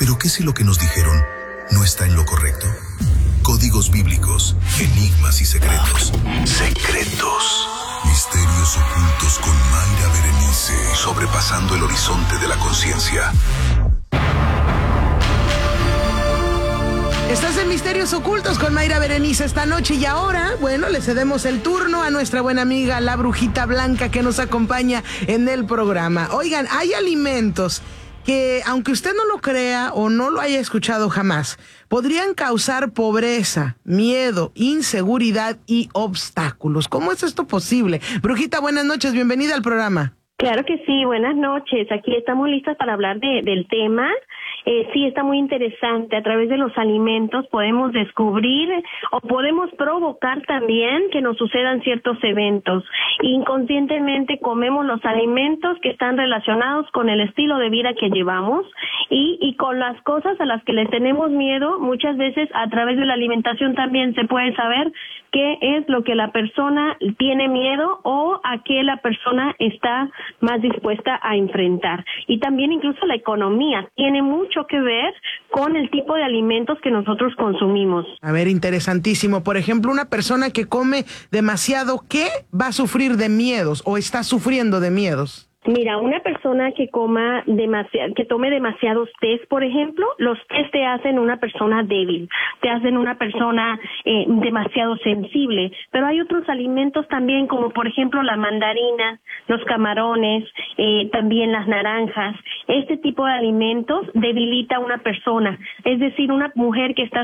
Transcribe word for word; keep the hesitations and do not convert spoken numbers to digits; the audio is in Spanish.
¿Pero qué si lo que nos dijeron no está en lo correcto? Códigos bíblicos, enigmas y secretos. Secretos. Misterios ocultos con Mayra Berenice. Sobrepasando el horizonte de la conciencia. Estás en Misterios Ocultos con Mayra Berenice esta noche y ahora, bueno, le cedemos el turno a nuestra buena amiga la Brujita Blanca que nos acompaña en el programa. Oigan, hay alimentos que, aunque usted no lo crea o no lo haya escuchado jamás, podrían causar pobreza, miedo, inseguridad y obstáculos. ¿Cómo es esto posible? Brujita, buenas noches, bienvenida al programa. Claro que sí, buenas noches. Aquí estamos listas para hablar de, del tema. Eh, sí, está muy interesante. A través de los alimentos podemos descubrir o podemos provocar también que nos sucedan ciertos eventos. Inconscientemente comemos los alimentos que están relacionados con el estilo de vida que llevamos y, y con las cosas a las que les tenemos miedo. Muchas veces a través de la alimentación también se puede saber qué es lo que la persona tiene miedo o a qué la persona está más dispuesta a enfrentar. Y también incluso la economía tiene mucho que ver con el tipo de alimentos que nosotros consumimos. A ver, interesantísimo. Por ejemplo, una persona que come demasiado, ¿qué va a sufrir de miedos o está sufriendo de miedos? Mira, una persona que coma demasiado, que tome demasiados tés, por ejemplo, los tés te hacen una persona débil, te hacen una persona eh, demasiado sensible, pero hay otros alimentos también, como por ejemplo la mandarina, los camarones, eh, también las naranjas. Este tipo de alimentos debilita a una persona, es decir, una mujer que está